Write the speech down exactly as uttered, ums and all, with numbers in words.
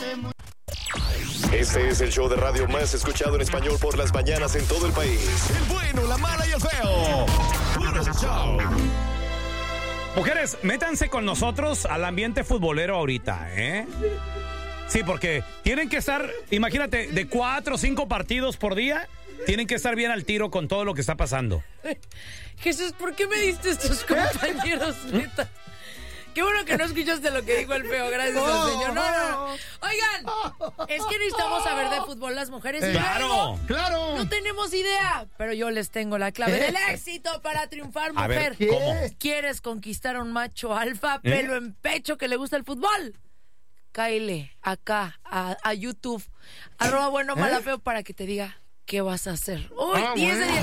Este es el show de radio más escuchado en español por las mañanas en todo el país. El bueno, la mala y el feo. Puro show. Mujeres, métanse con nosotros al ambiente futbolero ahorita, ¿eh? Sí, porque tienen que estar, imagínate, de cuatro o cinco partidos por día, tienen que estar bien al tiro con todo lo que está pasando. Jesús, ¿por qué me diste estos compañeros, neta? Qué bueno que no escuchaste lo que dijo el feo, gracias al Señor. No, no, no. Oigan, es que necesitamos saber de fútbol las mujeres. Eh, ¡Claro! ¡Claro! No tenemos idea, pero yo les tengo la clave del éxito para triunfar, A mujer. ver, ¿cómo? ¿Quieres conquistar a un macho alfa, ¿Eh? pelo en pecho, que le gusta el fútbol? Cáele acá a, a YouTube, arroba bueno, mala, feo, para que te diga qué vas a hacer. Uy, Ah, diez de bueno.